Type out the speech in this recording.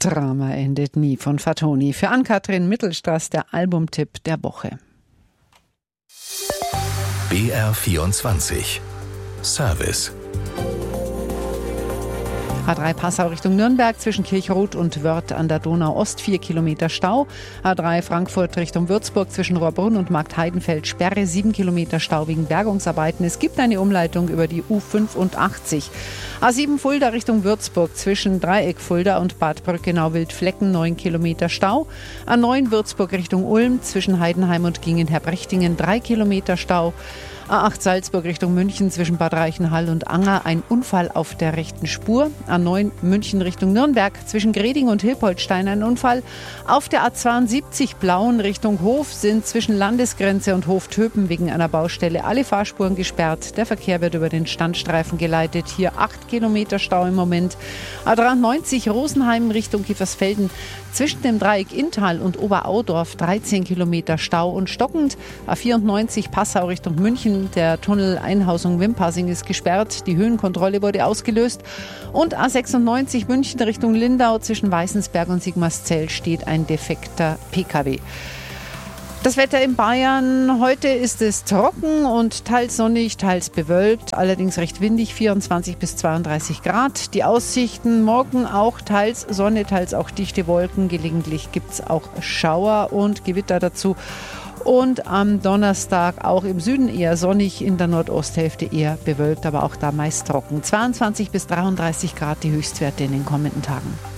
Drama endet nie von Fatoni. Für Ann-Kathrin Mittelstraß der Albumtipp der Woche. BR24 Service. A3 Passau Richtung Nürnberg zwischen Kirchroth und Wörth an der Donau-Ost 4 Kilometer Stau. A3 Frankfurt Richtung Würzburg zwischen Rohrbrunn und Marktheidenfeld Sperre 7 Kilometer Stau wegen Bergungsarbeiten. Es gibt eine Umleitung über die U85. A7 Fulda Richtung Würzburg zwischen Dreieck Fulda und Bad Brückenau-Wildflecken 9 Kilometer Stau. A9 Würzburg Richtung Ulm zwischen Heidenheim und Gingen-Herbrechtingen 3 Kilometer Stau. A8 Salzburg Richtung München zwischen Bad Reichenhall und Anger ein Unfall auf der rechten Spur. A9 München Richtung Nürnberg zwischen Greding und Hilpoltstein ein Unfall. Auf der A72 Blauen Richtung Hof sind zwischen Landesgrenze und Hof-Töpen wegen einer Baustelle alle Fahrspuren gesperrt. Der Verkehr wird über den Standstreifen geleitet. Hier 8 Kilometer Stau im Moment. A93 Rosenheim Richtung Kiefersfelden zwischen dem Dreieck Inntal und Oberaudorf 13 Kilometer Stau und stockend. A94 Passau Richtung München. Der Tunnel Einhausung Wimpassing ist gesperrt. Die Höhenkontrolle wurde ausgelöst. Und A96 München Richtung Lindau zwischen Weißensberg und Sigmarszell steht ein defekter Pkw. Das Wetter in Bayern. Heute ist es trocken und teils sonnig, teils bewölkt, allerdings recht windig, 24 bis 32 Grad. Die Aussichten morgen auch teils Sonne, teils auch dichte Wolken. Gelegentlich gibt es auch Schauer und Gewitter dazu. Und am Donnerstag auch im Süden eher sonnig, in der Nordosthälfte eher bewölkt, aber auch da meist trocken. 22 bis 33 Grad die Höchstwerte in den kommenden Tagen.